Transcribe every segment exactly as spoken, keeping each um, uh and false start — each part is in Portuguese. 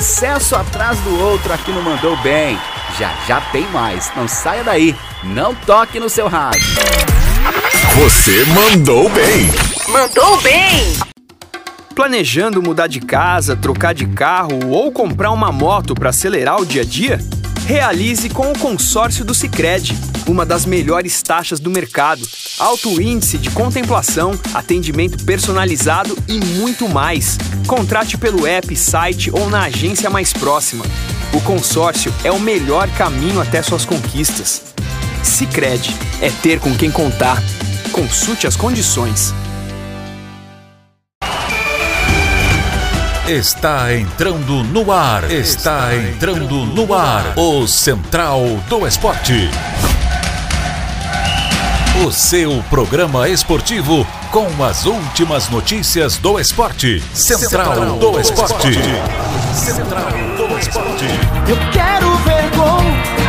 sucesso atrás do outro aqui no Mandou Bem. Já já tem mais, não saia daí, não toque no seu rádio. Você mandou bem. Mandou bem. Planejando mudar de casa, trocar de carro ou comprar uma moto para acelerar o dia a dia? Realize com o consórcio do Sicredi, uma das melhores taxas do mercado, alto índice de contemplação, atendimento personalizado e muito mais. Contrate pelo app, site ou na agência mais próxima. O consórcio é o melhor caminho até suas conquistas. Sicredi é ter com quem contar. Consulte as condições. Está entrando no ar, está entrando no ar, o Central do Esporte. O seu programa esportivo com as últimas notícias do esporte. Central do Esporte. Central do Esporte. Eu quero ver gol.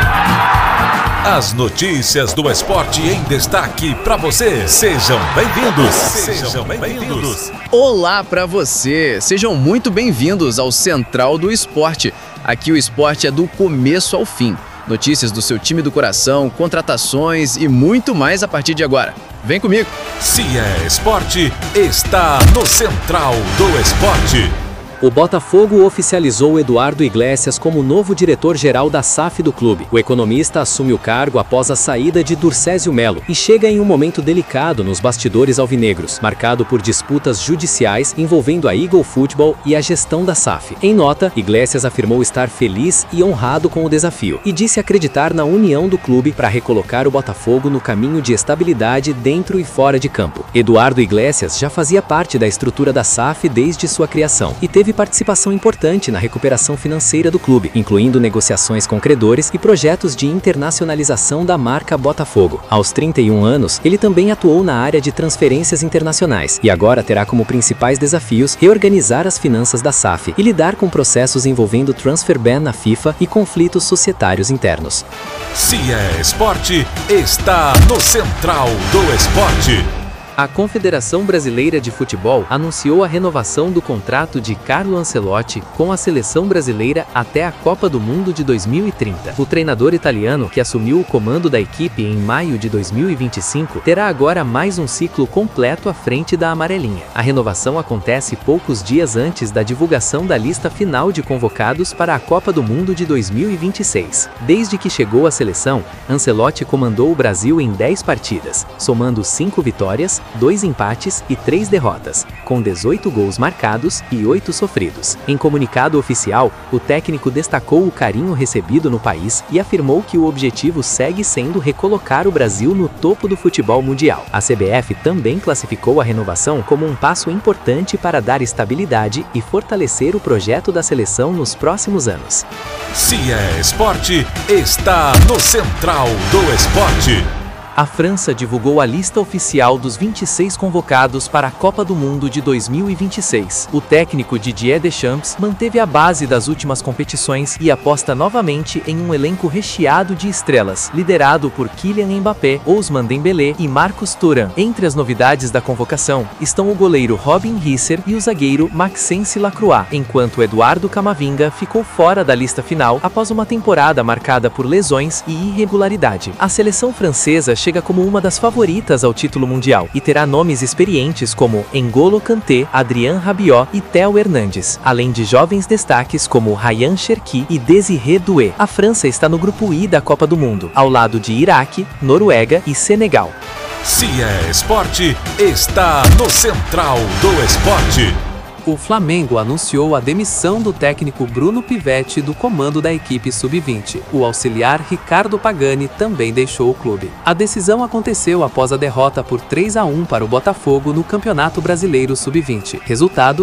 As notícias do esporte em destaque para você. Sejam bem-vindos. Sejam bem-vindos. Olá para você. Sejam muito bem-vindos ao Central do Esporte. Aqui o esporte é do começo ao fim. Notícias do seu time do coração, contratações e muito mais a partir de agora. Vem comigo. Se é esporte, está no Central do Esporte. O Botafogo oficializou Eduardo Iglesias como novo diretor-geral da S A F do clube. O economista assume o cargo após a saída de Durcésio Melo e chega em um momento delicado nos bastidores alvinegros, marcado por disputas judiciais envolvendo a Eagle Football e a gestão da S A F. Em nota, Iglesias afirmou estar feliz e honrado com o desafio e disse acreditar na união do clube para recolocar o Botafogo no caminho de estabilidade dentro e fora de campo. Eduardo Iglesias já fazia parte da estrutura da S A F desde sua criação e teve participação importante na recuperação financeira do clube, incluindo negociações com credores e projetos de internacionalização da marca Botafogo. Aos trinta e um anos, ele também atuou na área de transferências internacionais e agora terá como principais desafios reorganizar as finanças da S A F e lidar com processos envolvendo transfer ban na FIFA e conflitos societários internos. Se é esporte, está no Central do Esporte. A Confederação Brasileira de Futebol anunciou a renovação do contrato de Carlo Ancelotti com a seleção brasileira até a Copa do Mundo de dois mil e trinta. O treinador italiano, que assumiu o comando da equipe em maio de dois mil e vinte e cinco, terá agora mais um ciclo completo à frente da amarelinha. A renovação acontece poucos dias antes da divulgação da lista final de convocados para a Copa do Mundo de dois mil e vinte e seis. Desde que chegou à seleção, Ancelotti comandou o Brasil em dez partidas, somando cinco vitórias, dois empates e três derrotas, com dezoito gols marcados e oito sofridos. Em comunicado oficial, o técnico destacou o carinho recebido no país e afirmou que o objetivo segue sendo recolocar o Brasil no topo do futebol mundial. A C B F também classificou a renovação como um passo importante para dar estabilidade e fortalecer o projeto da seleção nos próximos anos. Se é esporte, está no Central do Esporte. A França divulgou a lista oficial dos vinte e seis convocados para a Copa do Mundo de dois mil e vinte e seis. O técnico Didier Deschamps manteve a base das últimas competições e aposta novamente em um elenco recheado de estrelas, liderado por Kylian Mbappé, Ousmane Dembélé e Marcus Thuram. Entre as novidades da convocação estão o goleiro Robin Risser e o zagueiro Maxence Lacroix, enquanto Eduardo Camavinga ficou fora da lista final após uma temporada marcada por lesões e irregularidade. A seleção francesa chega como uma das favoritas ao título mundial e terá nomes experientes como N'Golo Kanté, Adrien Rabiot e Théo Hernandes, além de jovens destaques como Ryan Cherki e Désiré Doué. A França está no grupo I da Copa do Mundo, ao lado de Iraque, Noruega e Senegal. Se é esporte, está no Central do Esporte. O Flamengo anunciou a demissão do técnico Bruno Pivetti do comando da equipe sub vinte. O auxiliar Ricardo Pagani também deixou o clube. A decisão aconteceu após a derrota por três a um para o Botafogo no Campeonato Brasileiro sub vinte. Resultado: